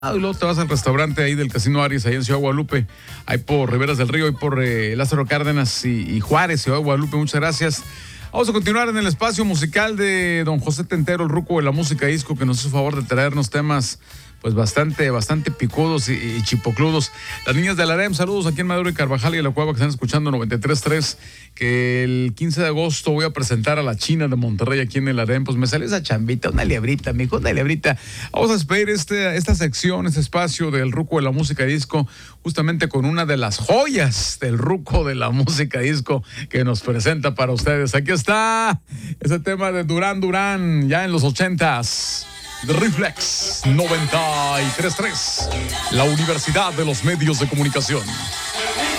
Y luego te vas al restaurante ahí del Casino Aries, ahí en Ciudad Guadalupe, ahí por Riberas del Río, ahí por Lázaro Cárdenas y Juárez, Ciudad Guadalupe. Muchas gracias. Vamos a continuar en el espacio musical de don José Tentero, el ruco de la música disco, que nos hizo favor de traernos temas pues bastante picudos y chipocludos. Las niñas de la AREM, saludos aquí en Madero y Carvajal y en la Cueva, que están escuchando 93.3, que el 15 de agosto voy a presentar a la China de Monterrey aquí en el AREM. Pues me salió esa chambita, una liebrita, mijo, una liebrita. Vamos a despedir esta sección, este espacio del ruco de la música disco, justamente con una de las joyas del ruco de la música disco que nos presenta para ustedes. Aquí está ese tema de Durán Durán, ya en los 80s. The Reflex 93.3, la Universidad de los Medios de Comunicación.